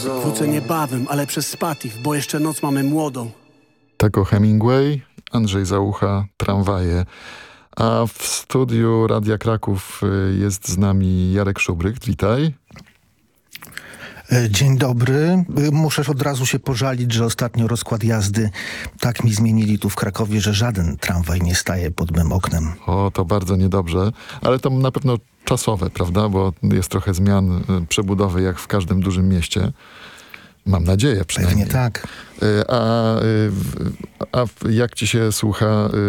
Wrócę niebawem, ale przez Spatif, bo jeszcze noc mamy młodą. Tego Hemingway, Andrzej Załucha, Tramwaje. A w studiu Radia Kraków jest z nami Jarek Szubryk. Witaj. Dzień dobry. Muszę od razu się pożalić, że ostatnio rozkład jazdy tak mi zmienili tu w Krakowie, że żaden tramwaj nie staje pod mym oknem. O, to bardzo niedobrze. Ale to na pewno czasowe, prawda? Bo jest trochę zmian, przebudowy jak w każdym dużym mieście. Mam nadzieję przynajmniej. Pewnie tak. A jak ci się słucha